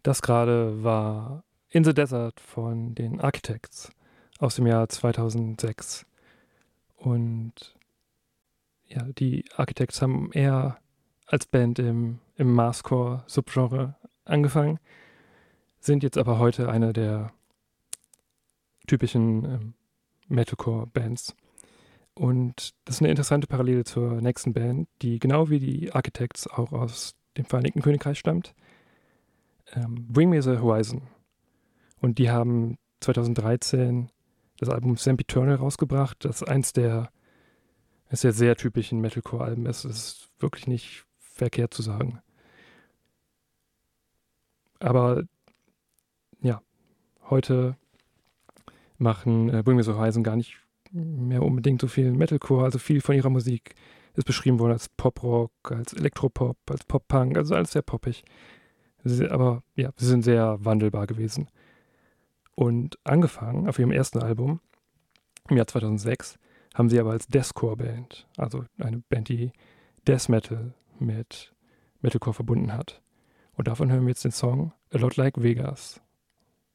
Das gerade war In the Desert von den Architects aus dem Jahr 2006. Und ja, die Architects haben eher als Band im Mathcore-Subgenre angefangen, sind jetzt aber heute eine der typischen Metalcore-Bands. Und das ist eine interessante Parallele zur nächsten Band, die genau wie die Architects auch aus dem Vereinigten Königreich stammt. Bring Me the Horizon. Und die haben 2013 das Album Sempiternal rausgebracht, das eins der sehr typischen Metalcore-Alben ist. Es ist wirklich nicht verkehrt zu sagen. Aber ja, heute machen Bring Me the Horizon gar nicht mehr unbedingt so viel Metalcore. Also viel von ihrer Musik ist beschrieben worden als Pop-Rock, als Elektropop, als Pop-Punk, also alles sehr poppig. Aber ja, sie sind sehr wandelbar gewesen. Und angefangen auf ihrem ersten Album im Jahr 2006 haben sie aber als Deathcore-Band, also eine Band, die Death Metal mit Metalcore verbunden hat. Und davon hören wir jetzt den Song A Lot Like Vegas.